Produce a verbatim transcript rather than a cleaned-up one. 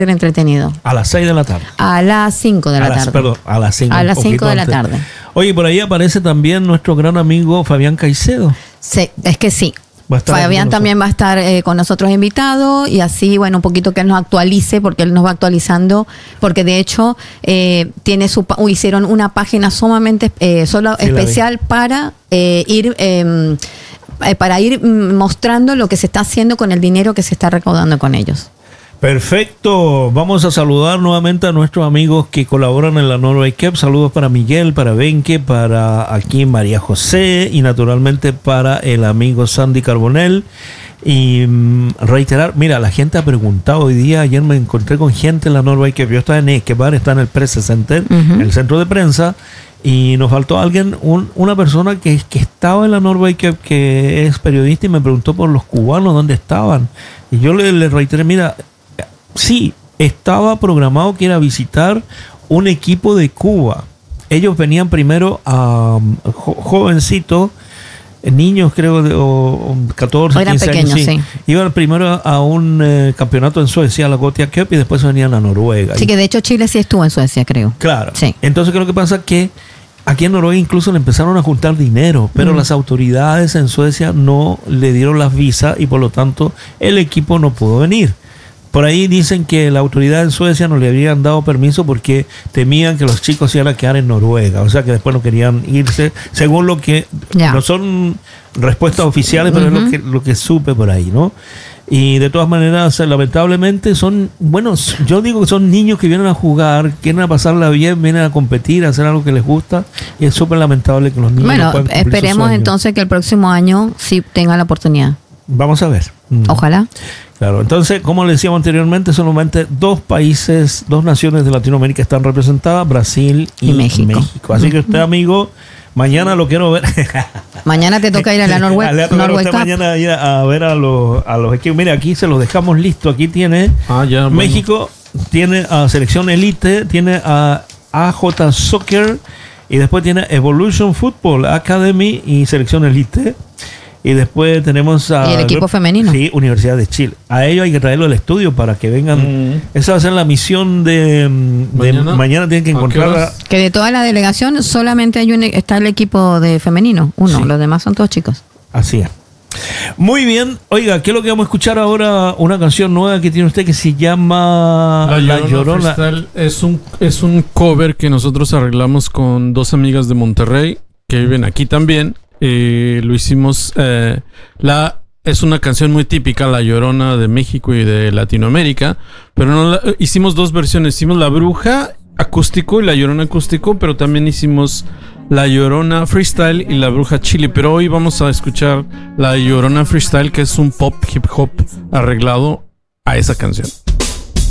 entretenido. A las seis de la tarde. A las cinco de la a las, tarde. Perdón, a las cinco. A las cinco de la tarde. Oye, por ahí aparece también nuestro gran amigo Fabián Caicedo. Sí, es que sí. Va a estar Fabián también va a estar eh, con nosotros invitado y así, bueno, un poquito que él nos actualice, porque él nos va actualizando, porque de hecho eh, tiene su uh, hicieron una página sumamente eh, solo Sí, especial para eh, ir eh, para ir mostrando lo que se está haciendo con el dinero que se está recaudando con ellos. Perfecto, vamos a saludar nuevamente a nuestros amigos que colaboran en la Norway Cup. Saludos para Miguel, para Benque, para aquí María José y naturalmente para el amigo Sandy Carbonell. Y mm, reiterar, mira, la gente ha preguntado hoy día, ayer me encontré con gente en la Norway Cup. Yo estaba en Esquebar, está en el Press Center, uh-huh. en el centro de prensa, y nos faltó alguien, un, una persona que, que estaba en la Norway Cup, que es periodista, y me preguntó por los cubanos, dónde estaban. Y yo le, le reiteré, mira, sí, estaba programado que era visitar un equipo de Cuba. Ellos venían primero a um, jo- jovencitos, niños creo de o, catorce, eran quince pequeños, años. Sí. Sí. Iban primero a un eh, campeonato en Suecia, la Gothia Cup, y después venían a Noruega. Sí, y, que de hecho Chile sí estuvo en Suecia, creo. Claro. Sí. Entonces, ¿qué es lo que pasa? Que aquí en Noruega incluso le empezaron a juntar dinero, pero mm. las autoridades en Suecia no le dieron las visas y por lo tanto el equipo no pudo venir. Por ahí dicen que la autoridad en Suecia no le habían dado permiso porque temían que los chicos se iban a quedar en Noruega, o sea que después no querían irse, según lo que yeah. no son respuestas oficiales, pero uh-huh. es lo que, lo que supe por ahí, ¿no? Y de todas maneras, lamentablemente son, bueno, yo digo que son niños que vienen a jugar, quieren a pasarla bien, vienen a competir, a hacer algo que les gusta, y es súper lamentable que los niños bueno, no puedan cumplir esperemos entonces que el próximo año sí tengan la oportunidad. Vamos a ver. Ojalá. Claro, entonces, como le decíamos anteriormente, solamente dos países, dos naciones de Latinoamérica están representadas, Brasil y, y México. México. Así que usted, amigo, mañana lo quiero ver. Mañana te toca ir a la Norway, Le toca a usted mañana ir a, a ver a los, a los equipos. Mire, aquí se los dejamos listo. Aquí tiene ah, ya, bueno. México, tiene a Selección Elite, tiene a A J Soccer y después tiene Evolution Football Academy y Selección Elite. Y después tenemos a... ¿Y el equipo femenino? Sí, Universidad de Chile. A ellos hay que traerlo al estudio para que vengan. Mm. Esa va a ser la misión de... de mañana, mañana tienen que encontrar... Que de toda la delegación solamente hay un, está el equipo de femenino. Uno, sí. Los demás son todos chicos. Así es. Muy bien. Oiga, ¿qué es lo que vamos a escuchar ahora? Una canción nueva que tiene usted que se llama La Llorona. La Llorona. Freestyle es un, es un cover que nosotros arreglamos con dos amigas de Monterrey que viven aquí también. Eh, lo hicimos, eh, la, es una canción muy típica, La Llorona de México y de Latinoamérica, pero no la, hicimos dos versiones, hicimos La Bruja acústico y La Llorona acústico, pero también hicimos La Llorona Freestyle y La Bruja Chile, pero hoy vamos a escuchar La Llorona Freestyle, que es un pop hip hop arreglado a esa canción.